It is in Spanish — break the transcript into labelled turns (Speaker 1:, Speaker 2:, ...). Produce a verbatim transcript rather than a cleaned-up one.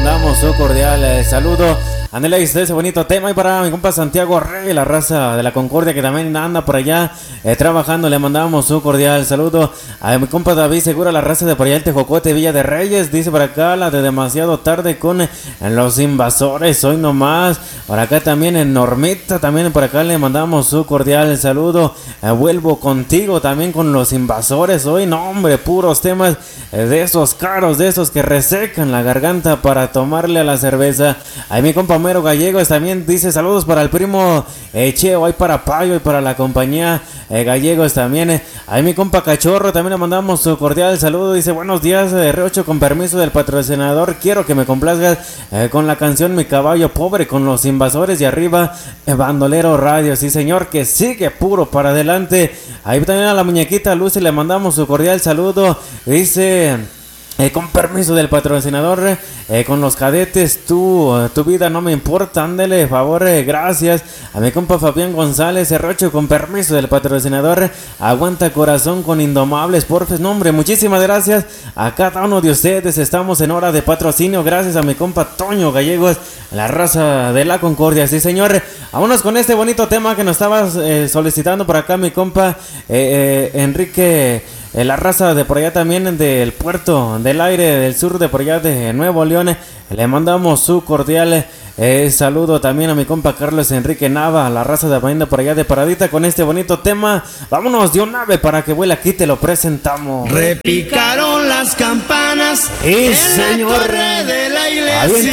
Speaker 1: mandamos un cordial eh, saludo. Ándale, de ese bonito tema. Y para mi compa Santiago Rey, la raza de la Concordia, que también anda por allá eh, trabajando, le mandamos un cordial saludo. A mi compa David Segura, la raza de por allá, el Tejocote, Villa de Reyes. Dice por acá, la de demasiado tarde con eh, los invasores, hoy nomás. Por acá también en Normita, también por acá le mandamos un cordial saludo. Eh, vuelvo contigo también con los invasores. Hoy, no hombre, puros temas eh, de esos caros, de esos que resecan la garganta para tomarle a la cerveza. Ahí mi compa Mero Gallegos también dice saludos para el primo eh, Cheo, ahí para Payo y para la compañía eh, Gallegos también. Eh. Ahí mi compa Cachorro también le mandamos su cordial saludo. Dice buenos días, eh, R ocho, con permiso del patrocinador. Quiero que me complazcas eh, con la canción Mi Caballo Pobre con los invasores y arriba eh, Bandolero Radio. Sí señor, que sigue puro para adelante. Ahí también a la muñequita Lucy le mandamos su cordial saludo. Dice... Eh, con permiso del patrocinador, eh, con los cadetes, tu, tu vida no me importa, ándele, favor, eh, gracias. A mi compa Fabián González Cerrocho, con permiso del patrocinador, aguanta corazón con Indomables, porfes, nombre, muchísimas gracias a cada uno de ustedes. Estamos en hora de patrocinio, gracias a mi compa Toño Gallegos, la raza de la Concordia, sí señor. Vámonos con este bonito tema que nos estabas eh, solicitando por acá mi compa eh, eh, Enrique. Eh, la raza de por allá también del Puerto del Aire del sur de por allá de Nuevo León. Le mandamos su cordial eh, saludo también a mi compa Carlos Enrique Nava, la raza de Bainda por allá de Paradita con este bonito tema. Vámonos de un ave para que vuela, aquí te lo presentamos.
Speaker 2: Repicaron las campanas
Speaker 1: y
Speaker 2: en
Speaker 1: señor,
Speaker 2: la torre de la iglesia.